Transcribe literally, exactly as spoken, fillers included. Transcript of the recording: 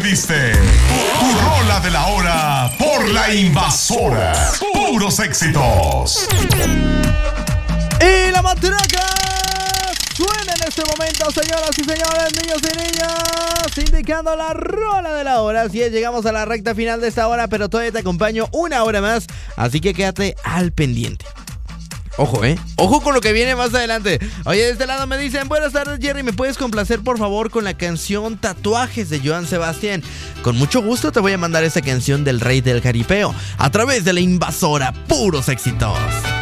pediste. Tu rola de la hora por La Invasora. Puros éxitos. Y la matraca suena en este momento, señoras y señores, niños y niñas, indicando la rola de la hora. Así es, llegamos a la recta final de esta hora, pero todavía te acompaño una hora más, así que quédate al pendiente. Ojo, ¿eh? Ojo con lo que viene más adelante. Oye, de este lado me dicen: buenas tardes, Jerry, ¿me puedes complacer por favor con la canción Tatuajes de Joan Sebastián? Con mucho gusto te voy a mandar esa canción del Rey del Jaripeo a través de La Invasora. Puros éxitos.